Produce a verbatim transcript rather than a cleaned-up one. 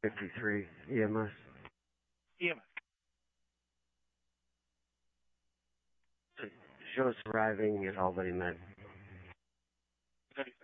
fifty-three, E M S. E M S. Shows arriving at Albany Med. thirty-seven.